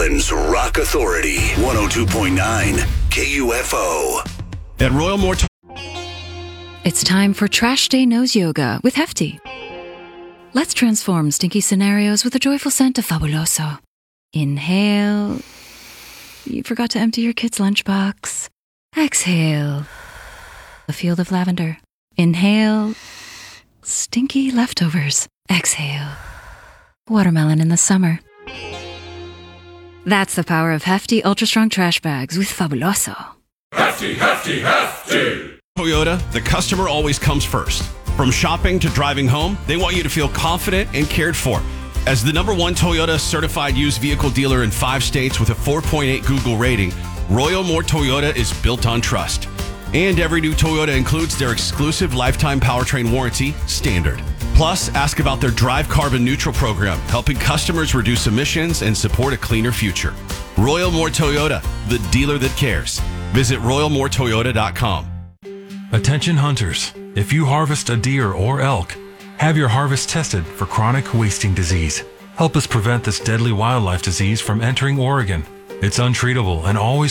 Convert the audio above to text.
Portland's Rock Authority, 102.9 KUFO. At Royal Mort. It's time for Trash Day Nose Yoga with Hefty. Let's transform stinky scenarios with a joyful scent of Fabuloso. Inhale. You forgot to empty your kid's lunchbox. Exhale. A field of lavender. Inhale. Stinky leftovers. Exhale. Watermelon in the summer. That's the power of Hefty Ultra Strong Trash Bags with Fabuloso. Hefty, hefty, hefty! Toyota, the customer always comes first. From shopping to driving home, they want you to feel confident and cared for. As the #1 Toyota certified used vehicle dealer in 5 states with a 4.8 Google rating, Royal Mort Toyota is built on trust. And every new Toyota includes their exclusive lifetime powertrain warranty, Standard. Plus, ask about their Drive Carbon Neutral program, helping customers reduce emissions and support a cleaner future. Royal Mort Toyota, the dealer that cares. Visit royalmoretoyota.com. Attention hunters, if you harvest a deer or elk, have your harvest tested for chronic wasting disease. Help us prevent this deadly wildlife disease from entering Oregon. It's untreatable and always